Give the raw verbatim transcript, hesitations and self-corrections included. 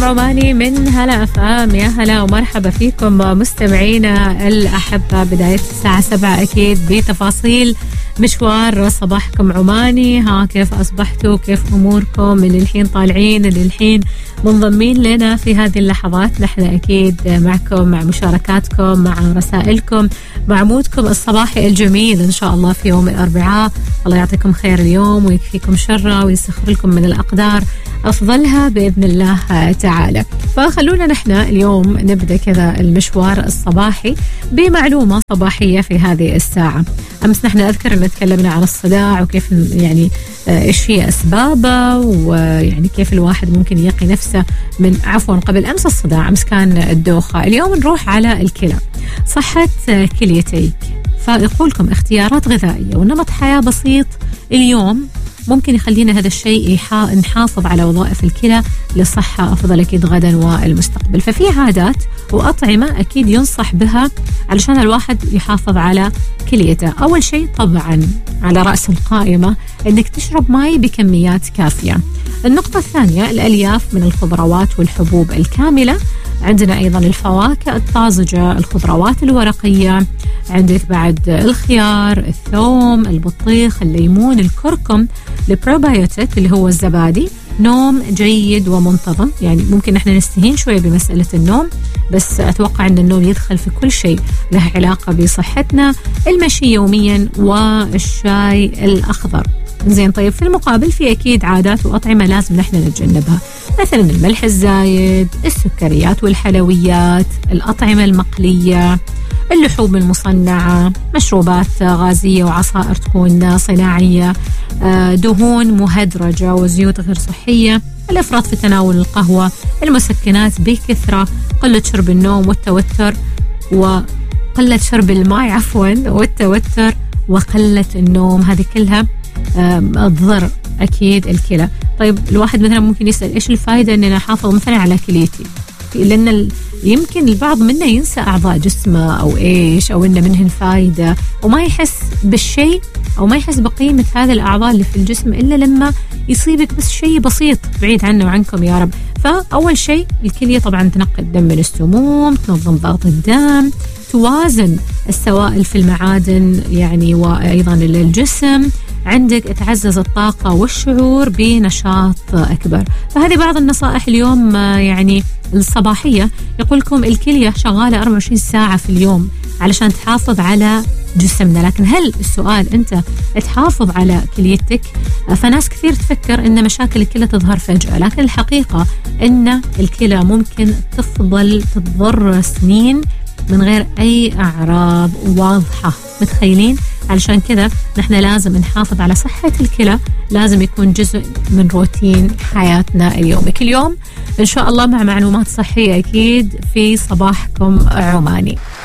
عماني من هلا أفام. يا هلا ومرحبا فيكم مستمعينا الأحبة. بداية الساعة سبعة أكيد بتفاصيل مشوار صباحكم عماني. ها كيف أصبحتوا؟ كيف أموركم؟ اللي الحين طالعين، اللي الحين منضمين لنا في هذه اللحظات. نحن أكيد معكم، مع مشاركاتكم، مع رسائلكم، مع مودكم الصباحي الجميل إن شاء الله في يوم الأربعاء. الله يعطيكم خير اليوم ويكفيكم شره ويسخر لكم من الأقدار أفضلها بإذن الله تعالى. فخلونا نحن اليوم نبدأ كذا المشوار الصباحي بمعلومة صباحية في هذه الساعة. أمس نحن أذكر أن تكلمنا عن الصداع وكيف يعني إيش هي أسبابه، ويعني كيف الواحد ممكن يقي نفسه من عفوا قبل أمس الصداع، أمس كان الدوخة. اليوم نروح على الكلى، صحة كليتيك. فيقولكم اختيارات غذائية ونمط حياة بسيط اليوم ممكن يخلينا هذا الشيء نحافظ على وظائف الكلى لصحة أفضل أكيد غدا والمستقبل. ففي عادات وأطعمة أكيد ينصح بها علشان الواحد يحافظ على كليته. أول شيء طبعا على رأس القائمة أنك تشرب ماء بكميات كافية. النقطة الثانية الألياف من الخضروات والحبوب الكاملة. عندنا أيضا الفواكه الطازجة، الخضروات الورقية، عندك بعد الخيار، الثوم، البطيخ، الليمون، الكركم، البروبايوتيك اللي هو الزبادي. نوم جيد ومنتظم، يعني ممكن احنا نستهين شوية بمسألة النوم، بس أتوقع أن النوم يدخل في كل شيء له علاقة بصحتنا. المشي يوميا والشاي الأخضر. زين، طيب في المقابل في أكيد عادات وأطعمة لازم نحن نتجنبها، مثلا الملح الزايد، السكريات والحلويات، الأطعمة المقلية، اللحوم المصنعة، مشروبات غازية وعصائر تكون صناعية، دهون مهدرجة وزيوت غير صحية، الإفراط في تناول القهوة، المسكنات بكثرة، قلة شرب النوم والتوتر وقلة شرب الماء عفوا والتوتر وقلة النوم. هذه كلها تضر أكيد الكلى. طيب الواحد مثلا ممكن يسأل إيش الفائدة أن أنا أحافظ مثلا على كليتي؟ لأن يمكن البعض منا ينسى أعضاء جسمه أو إيش، أو إنه منهن فائدة وما يحس بالشيء أو ما يحس بقيمة هذه الأعضاء اللي في الجسم إلا لما يصيبك بس شيء بسيط بعيد عنه وعنكم يا رب. فأول شيء الكلية طبعا تنقي الدم من السموم، تنظم ضغط الدم، توازن السوائل في المعادن يعني وأيضا الجسم، عندك تعزز الطاقة والشعور بنشاط أكبر. فهذه بعض النصائح اليوم يعني الصباحية. يقولكم الكلية شغالة أربعة وعشرين ساعة في اليوم علشان تحافظ على جسمنا، لكن هل السؤال أنت تحافظ على كليتك؟ فناس كثير تفكر أن مشاكل الكلى تظهر فجأة، لكن الحقيقة أن الكلى ممكن تفضل تتضرر سنين من غير أي أعراض واضحة. متخيلين؟ علشان كذا نحن لازم نحافظ على صحة الكلى، لازم يكون جزء من روتين حياتنا اليومي كل يوم إن شاء الله، مع معلومات صحية أكيد في صباحكم عماني.